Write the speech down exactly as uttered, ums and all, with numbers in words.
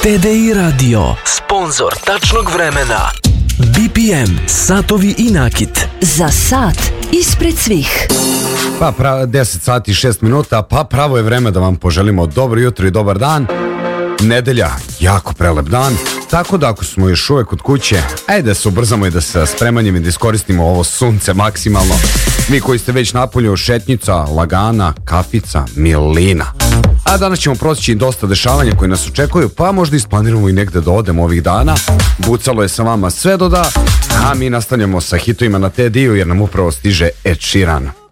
T D I Radio, sponzor tačnog vremena. B P M, satovi i nakit. Za sat ispred svih. Pa pra, deset sati i šest minuta, pa pravo je vreme da vam poželimo dobro jutro i dobar dan. Nedelja, jako prelep dan, tako da ako smo još uvek kod kuće, ajde da se ubrzamo i da se spremanjem i da iskoristimo ovo sunce maksimalno. Mi koji ste već napolju, šetnjica, lagana, kafica, milina. A danas ćemo proći dosta dešavanja koje nas očekuju, pa možda isplaniramo i negde da odemo ovih dana. Bucalo je sa vama sve do da, a mi nastavljamo sa hitovima na T D I-u jer nam upravo stiže Ed Sheeran.